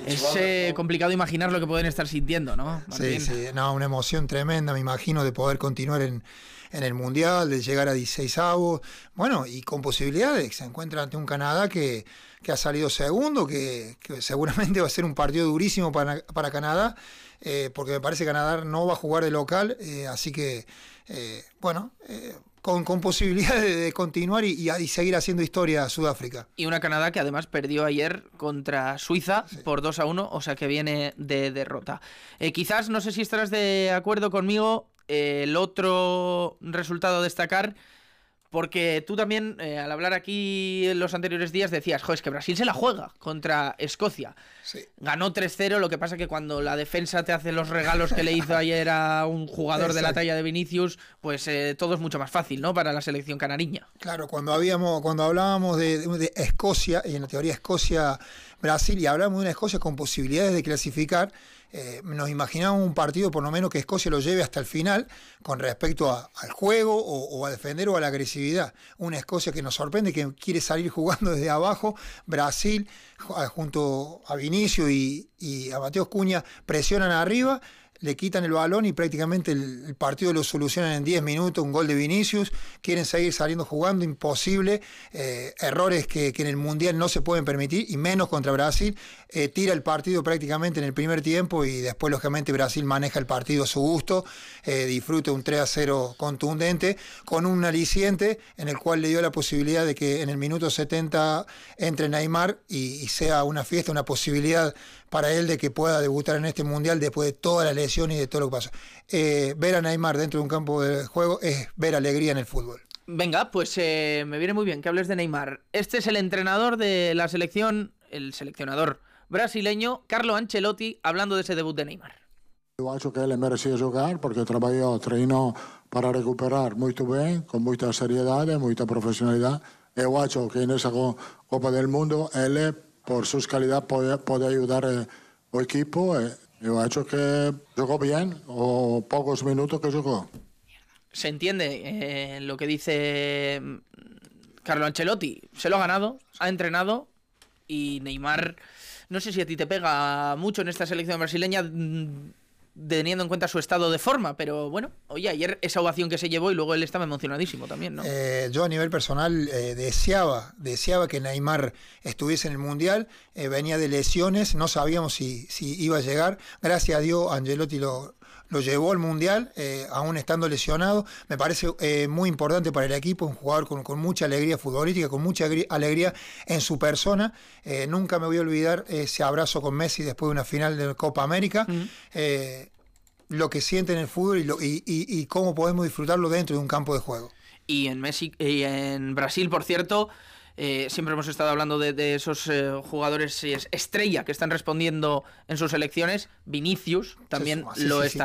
Es complicado imaginar lo que pueden estar sintiendo, ¿no, Martín? Sí, no, una emoción tremenda, me imagino, de poder continuar en el Mundial, de llegar a 16avos, bueno, y con posibilidades. Se encuentra ante un Canadá que ha salido segundo, que seguramente va a ser un partido durísimo para Canadá, porque me parece que Canadá no va a jugar de local, así que, con posibilidades de continuar y seguir haciendo historia a Sudáfrica. Y una Canadá que además perdió ayer contra Suiza por 2-1, o sea que viene de derrota. Quizás, no sé si estarás de acuerdo conmigo, el otro resultado a destacar, porque tú también, al hablar aquí en los anteriores días, decías, es que Brasil se la juega contra Escocia. Sí. Ganó 3-0, lo que pasa que cuando la defensa te hace los regalos que le hizo ayer a un jugador de la talla de Vinicius, pues todo es mucho más fácil, ¿no?, para la selección canariña. Claro, cuando hablábamos de Escocia, y en la teoría Escocia-Brasil, y hablamos de una Escocia con posibilidades de clasificar, nos imaginábamos un partido por lo menos que Escocia lo lleve hasta el final con respecto al juego o a defender o a la agresividad. Una Escocia que nos sorprende, que quiere salir jugando desde abajo. Brasil, junto a Vinicius y a Mateus Cunha, presionan arriba, le quitan el balón y prácticamente el partido lo solucionan en 10 minutos, un gol de Vinicius. Quieren seguir saliendo jugando, imposible, errores que en el Mundial no se pueden permitir, y menos contra Brasil. Tira el partido prácticamente en el primer tiempo, y después lógicamente Brasil maneja el partido a su gusto, disfruta un 3-0 contundente, con un aliciente en el cual le dio la posibilidad de que en el minuto 70 entre Neymar y sea una fiesta, una posibilidad para él de que pueda debutar en este Mundial después de todas las lesiones y de todo lo que pasó. Ver a Neymar dentro de un campo de juego es ver alegría en el fútbol. Venga, pues me viene muy bien que hables de Neymar. Este es el entrenador de la selección, el seleccionador brasileño, Carlo Ancelotti, hablando de ese debut de Neymar. Eu acho que ele merecía jogar porque treinou para recuperar muito bem, com muita seriedade, muita profissionalidade. Eu acho que nessa Copa del Mundo ele, por sus calidades, pode ayudar o equipo. Eu acho que jugó bien, o pocos minutos que jugó. Se entiende lo que dice Carlo Ancelotti. Se lo ha ganado, ha entrenado, y Neymar, no sé si a ti te pega mucho en esta selección brasileña, teniendo en cuenta su estado de forma, pero bueno, oye, ayer esa ovación que se llevó, y luego él estaba emocionadísimo también, ¿no? Yo a nivel personal deseaba que Neymar estuviese en el Mundial, venía de lesiones, no sabíamos si iba a llegar. Gracias a Dios Ancelotti lo llevó al Mundial, aún estando lesionado. Me parece muy importante para el equipo, un jugador con mucha alegría futbolística, con mucha alegría en su persona. Nunca me voy a olvidar ese abrazo con Messi después de una final de Copa América. Lo que siente en el fútbol y cómo podemos disfrutarlo dentro de un campo de juego. Y en Brasil, por cierto, siempre hemos estado hablando de esos jugadores estrella que están respondiendo en sus selecciones. Vinicius también lo está